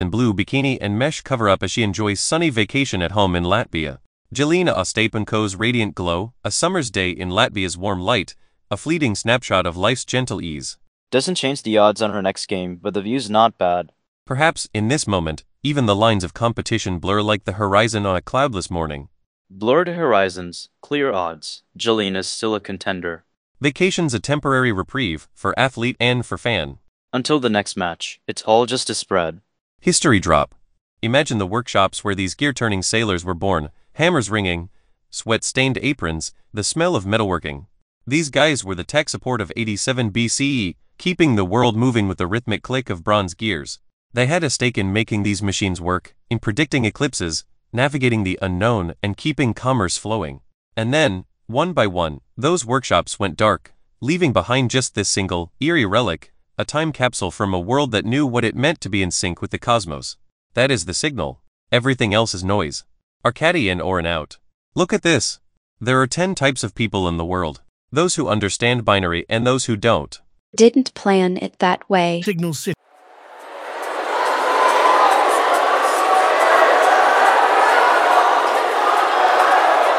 in blue bikini and mesh cover-up as she enjoys sunny vacation at home in Latvia. Jelena Ostapenko's radiant glow, a summer's day in Latvia's warm light, a fleeting snapshot of life's gentle ease. Doesn't change the odds on her next game, but the view's not bad. Perhaps, in this moment, even the lines of competition blur like the horizon on a cloudless morning. Blurred horizons, clear odds. Jelena's still a contender. Vacation's a temporary reprieve, for athlete and for fan. Until the next match, it's all just a spread. History drop. Imagine the workshops where these gear-turning sailors were born, hammers ringing, sweat-stained aprons, the smell of metalworking. These guys were the tech support of 87 BCE, keeping the world moving with the rhythmic click of bronze gears. They had a stake in making these machines work, in predicting eclipses, navigating the unknown, and keeping commerce flowing. And then, one by one, those workshops went dark, leaving behind just this single, eerie relic, a time capsule from a world that knew what it meant to be in sync with the cosmos. That is the signal. Everything else is noise. Arcadian or an out. Look at this. There are 10 types of people in the world. Those who understand binary and those who don't. Didn't plan it that way. Signal